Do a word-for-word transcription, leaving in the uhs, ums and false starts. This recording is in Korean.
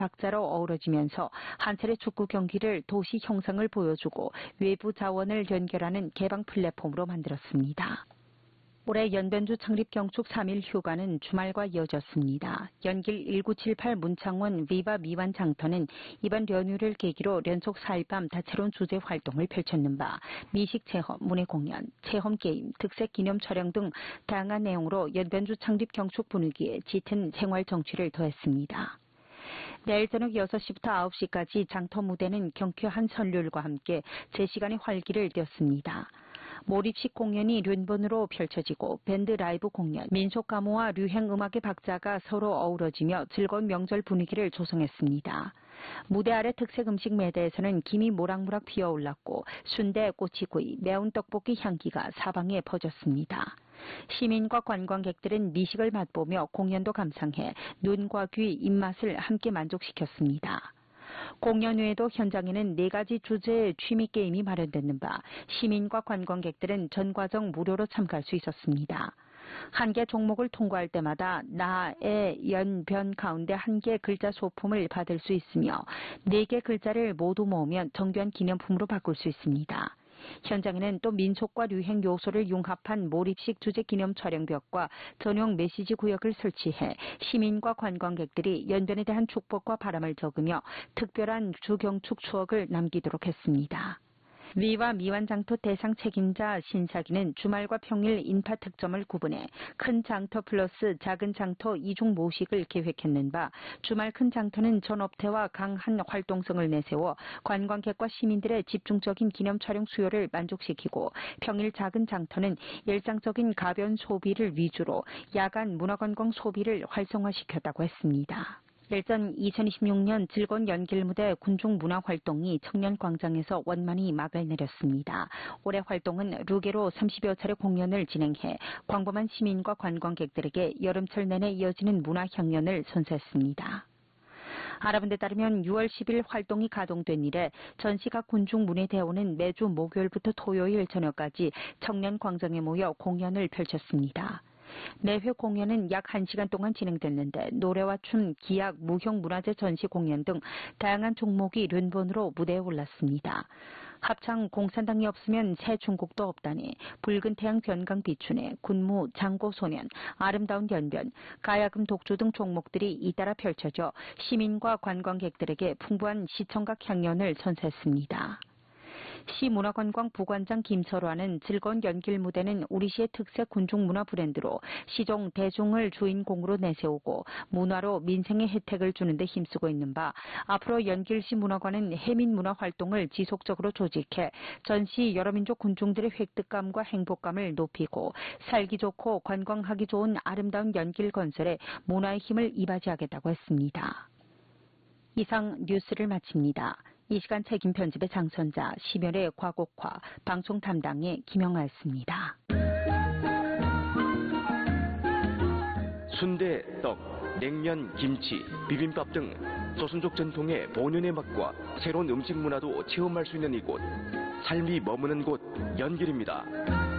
박자로 어우러지면서 한 차례 축구 경기를 도시 형상을 보여주고 외부 자원을 연결하는 개방 플랫폼으로 만들었습니다. 올해 연변주 창립 경축 삼 일 휴가는 주말과 이어졌습니다. 연길 일구칠팔 문창원 위바 미완 장터는 이번 연휴를 계기로 연속 사 일 밤 다채로운 주제 활동을 펼쳤는 바 미식 체험, 문예 공연, 체험 게임, 특색 기념 촬영 등 다양한 내용으로 연변주 창립 경축 분위기에 짙은 생활 정취를 더했습니다. 내일 저녁 여섯 시부터 아홉 시까지 장터 무대는 경쾌한 선율과 함께 제 시간의 활기를 띄었습니다. 몰입식 공연이 륜번으로 펼쳐지고 밴드 라이브 공연, 민속 가무와 류행 음악의 박자가 서로 어우러지며 즐거운 명절 분위기를 조성했습니다. 무대 아래 특색 음식 매대에서는 김이 모락모락 피어올랐고 순대, 꼬치구이, 매운 떡볶이 향기가 사방에 퍼졌습니다. 시민과 관광객들은 미식을 맛보며 공연도 감상해 눈과 귀, 입맛을 함께 만족시켰습니다. 공연 외에도 현장에는 네 가지 주제의 취미 게임이 마련됐는 바 시민과 관광객들은 전 과정 무료로 참가할 수 있었습니다. 한 개 종목을 통과할 때마다 나, 에, 연, 변 가운데 한 개의 글자 소품을 받을 수 있으며 네 개 글자를 모두 모으면 정교한 기념품으로 바꿀 수 있습니다. 현장에는 또 민속과 류행 요소를 융합한 몰입식 주제 기념 촬영벽과 전용 메시지 구역을 설치해 시민과 관광객들이 연변에 대한 축복과 바람을 적으며 특별한 주경축 추억을 남기도록 했습니다. 위와 미완 장터 대상 책임자 신사기는 주말과 평일 인파 특점을 구분해 큰 장터 플러스 작은 장터 이중 모식을 계획했는 바 주말 큰 장터는 전 업태와 강한 활동성을 내세워 관광객과 시민들의 집중적인 기념 촬영 수요를 만족시키고 평일 작은 장터는 일상적인 가변 소비를 위주로 야간 문화관광 소비를 활성화시켰다고 했습니다. 일전 이천이십육 년 즐거운 연길무대 군중문화활동이 청년광장에서 원만히 막을 내렸습니다. 올해 활동은 루게로 삼십여 차례 공연을 진행해 광범한 시민과 관광객들에게 여름철 내내 이어지는 문화향연을 선사했습니다. 알아본 데 따르면 유월 십일 활동이 가동된 이래 전시각 군중문예대원은 매주 목요일부터 토요일 저녁까지 청년광장에 모여 공연을 펼쳤습니다. 매회 공연은 약 한 시간 동안 진행됐는데 노래와 춤, 기악, 무형 문화재 전시 공연 등 다양한 종목이 륜본으로 무대에 올랐습니다. 합창 공산당이 없으면 새 중국도 없다니, 붉은 태양 변강 비추네, 군무, 장고소년, 아름다운 연변, 가야금 독주 등 종목들이 잇따라 펼쳐져 시민과 관광객들에게 풍부한 시청각 향연을 선사했습니다. 시문화관광 부관장 김설화는 즐거운 연길 무대는 우리시의 특색 군중문화 브랜드로 시종 대중을 주인공으로 내세우고 문화로 민생의 혜택을 주는 데 힘쓰고 있는 바 앞으로 연길시 문화관은 해민문화 활동을 지속적으로 조직해 전시 여러민족 군중들의 획득감과 행복감을 높이고 살기 좋고 관광하기 좋은 아름다운 연길 건설에 문화의 힘을 이바지하겠다고 했습니다. 이상 뉴스를 마칩니다. 이 시간 책임 편집의 장선자, 심열의 과곡화, 방송 담당의 김영아였습니다. 순대, 떡, 냉면, 김치, 비빔밥 등 조선족 전통의 본연의 맛과 새로운 음식 문화도 체험할 수 있는 이곳, 삶이 머무는 곳 연길입니다.